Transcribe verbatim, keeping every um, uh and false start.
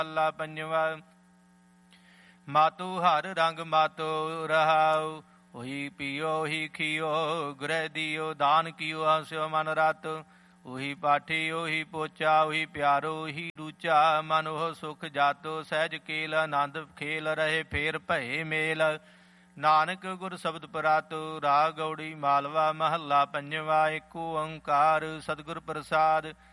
ਮਹੱਲਾ ਪੰਜਵਾ। ਮਾਤੂ ਹਰ ਰੰਗ ਮਾਤੋ ਰਹਾਉ, ਉਹੀ ਪੀਓ ਹੀ ਖੀਓ ਗੁਰੈ ਦੀਓ, ਦਾਨ ਕੀਓ ਹਸਿਓ ਮਨ ਰਤ। ਉਹੀ ਪਾਠੀ ਉਹੀ ਪੋਚਾ, ਉਹੀ ਪਿਆਰੋ ਉਹੀ ਰੂਚਾ, ਮਨ ਉਹ ਸੁਖ ਜਾਤੋ ਸਹਿਜ ਕੇਲ। ਆਨੰਦ ਖੇਲ ਰਹੇ ਫੇਰ ਭਏ ਮੇਲ, ਨਾਨਕ ਗੁਰ ਸ਼ਬਦ ਪਰਾਤੁ। ਰਾਗ ਗੌੜੀ ਮਾਲਵਾ ਮਹੱਲਾ ਪੰਜਵਾ। ਏਕ ਓੰਕਾਰ ਸਤਿਗੁਰ ਪ੍ਰਸਾਦਿ।